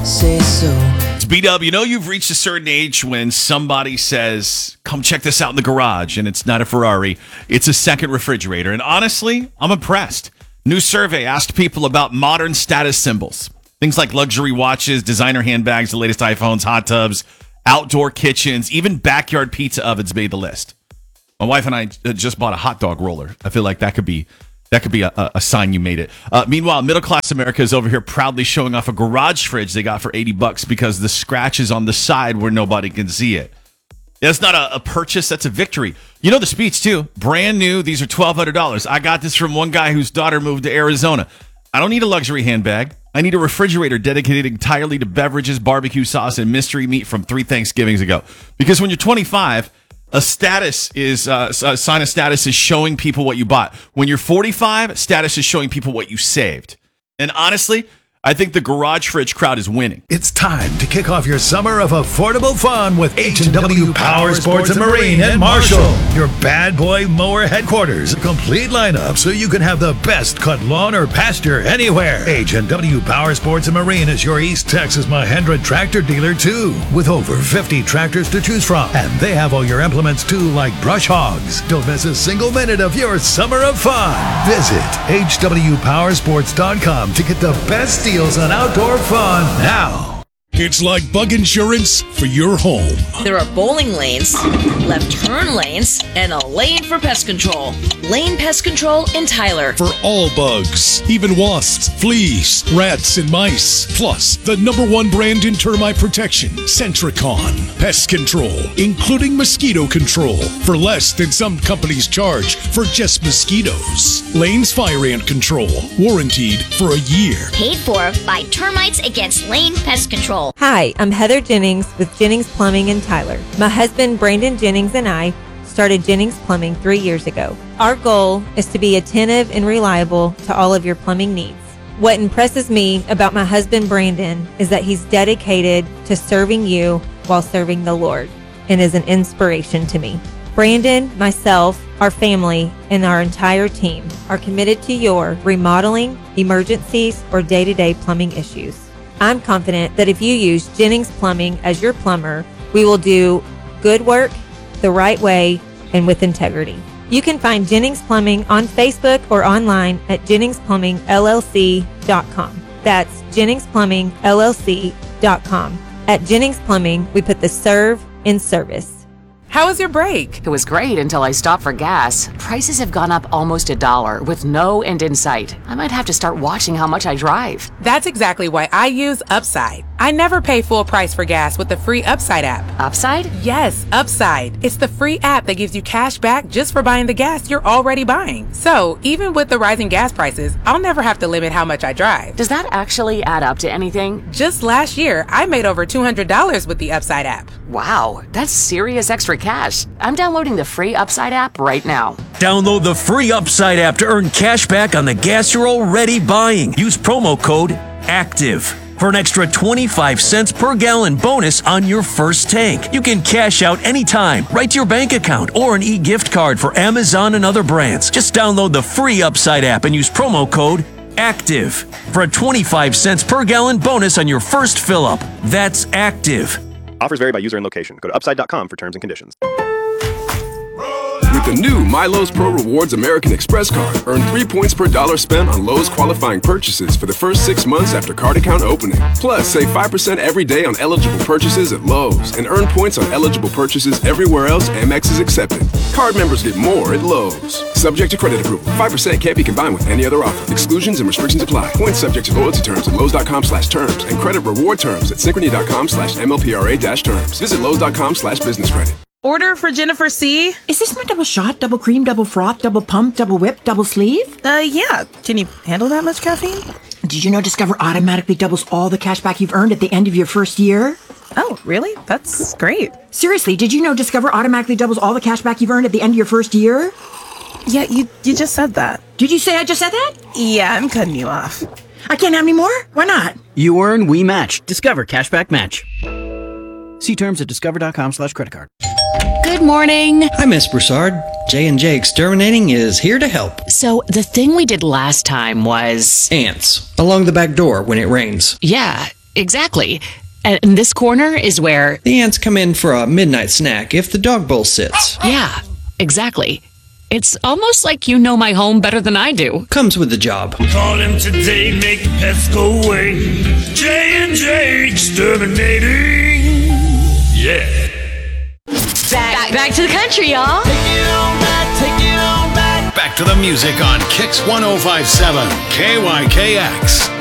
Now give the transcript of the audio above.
say so. It's B-Dub. You know you've reached a certain age when somebody says, come check this out in the garage, and it's not a Ferrari, it's a second refrigerator. And honestly, I'm impressed. New survey asked people about modern status symbols. Things like luxury watches, designer handbags, the latest iPhones, hot tubs, outdoor kitchens, even backyard pizza ovens made the list. My wife and I just bought a hot dog roller. I feel like that could be a sign you made it. Meanwhile, middle-class America is over here proudly showing off a garage fridge they got for $80 because the scratch is on the side where nobody can see it. That's not a purchase. That's a victory. You know the speech, too. Brand new. These are $1,200. I got this from one guy whose daughter moved to Arizona. I don't need a luxury handbag. I need a refrigerator dedicated entirely to beverages, barbecue sauce, and mystery meat from 3 Thanksgivings ago. Because when you're 25... a status is a sign of status is showing people what you bought. When you're 45, status is showing people what you saved. And honestly, I think the garage fridge crowd is winning. It's time to kick off your summer of affordable fun with H&W Power Sports and Marine at Marshall. Your bad boy mower headquarters. A complete lineup so you can have the best cut lawn or pasture anywhere. H&W Power Sports and Marine is your East Texas Mahindra tractor dealer too. With over 50 tractors to choose from. And they have all your implements too, like brush hogs. Don't miss a single minute of your summer of fun. Visit hwpowersports.com to get the best deals on outdoor fun now. It's like bug insurance for your home. There are bowling lanes, left turn lanes, and a lane for pest control. Lane Pest Control in Tyler. For all bugs, even wasps, fleas, rats, and mice. Plus, the #1 brand in termite protection, Centricon. Pest control, including mosquito control, for less than some companies charge for just mosquitoes. Lane's fire ant control, warranted for a year. Paid for by Termites Against Lane Pest Control. Hi, I'm Heather Jennings with Jennings Plumbing in Tyler. My husband Brandon Jennings and I started Jennings Plumbing 3 years ago. Our goal is to be attentive and reliable to all of your plumbing needs. What impresses me about my husband Brandon is that he's dedicated to serving you while serving the Lord and is an inspiration to me. Brandon, myself, our family, and our entire team are committed to your remodeling, emergencies, or day-to-day plumbing issues. I'm confident that if you use Jennings Plumbing as your plumber, we will do good work the right way and with integrity. You can find Jennings Plumbing on Facebook or online at JenningsPlumbingLLC.com. That's JenningsPlumbingLLC.com. At Jennings Plumbing, we put the serve in service. How was your break? It was great until I stopped for gas. Prices have gone up almost $1 with no end in sight. I might have to start watching how much I drive. That's exactly why I use Upside. I never pay full price for gas with the free Upside app. Upside? Yes, Upside. It's the free app that gives you cash back just for buying the gas you're already buying. So even with the rising gas prices, I'll never have to limit how much I drive. Does that actually add up to anything? Just last year, I made over $200 with the Upside app. Wow, that's serious extra cash. I'm downloading the free Upside app right now. Download the free Upside app to earn cash back on the gas you're already buying. Use promo code ACTIVE for an extra 25 cents per gallon bonus on your first tank. You can cash out anytime, right to your bank account, or an e-gift card for Amazon and other brands. Just download the free Upside app and use promo code ACTIVE for a 25 cents per gallon bonus on your first fill-up. That's ACTIVE. Offers vary by user and location. Go to upside.com for terms and conditions. With the new MyLowe's Pro Rewards American Express card, earn 3 points per dollar spent on Lowe's qualifying purchases for the first 6 months after card account opening. Plus, save 5% every day on eligible purchases at Lowe's and earn points on eligible purchases everywhere else Amex is accepted. Card members get more at Lowe's. Subject to credit approval. 5% can't be combined with any other offer. Exclusions and restrictions apply. Points subject to loyalty terms at Lowe's.com/terms and credit reward terms at Synchrony.com/MLPRA-terms. Visit Lowe's.com/business credit. Order for Jennifer C. Is this my double shot, double cream, double froth, double pump, double whip, double sleeve? Yeah. Can you handle that much caffeine? Did you know Discover automatically doubles all the cash back you've earned at the end of your first year? Oh, really? That's great. Seriously, did you know Discover automatically doubles all the cash back you've earned at the end of your first year? Yeah, you just said that. Did you say I just said that? Yeah, I'm cutting you off. I can't have any more? Why not? You earn, we match. Discover Cashback Match. See terms at discover.com/creditcard. Good morning. Hi, Miss Broussard. J&J Exterminating is here to help. So the thing we did last time was... ants. Along the back door when it rains. Yeah. exactly. And this corner is where... The ants come in for a midnight snack if the dog bowl sits. Yeah, exactly. It's almost like you know my home better than I do. Comes with the job. Call him today, make the pests go away. J&J Exterminating. Yeah. Back to the country, y'all. Take it on back. Back to the music on Kix 105.7 KYKX.